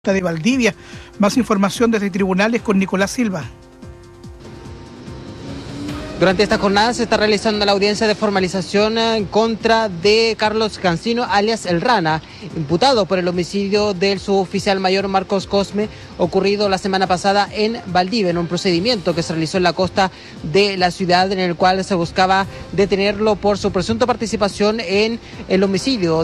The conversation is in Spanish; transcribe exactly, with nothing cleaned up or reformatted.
de Valdivia. Más información desde tribunales con Nicolás Silva. Durante esta jornada se está realizando la audiencia de formalización en contra de Carlos Cancino, alias El Rana, imputado por el homicidio del suboficial mayor Marcos Cosme, ocurrido la semana pasada en Valdivia, en un procedimiento que se realizó en la costa de la ciudad, en el cual se buscaba detenerlo por su presunta participación en el homicidio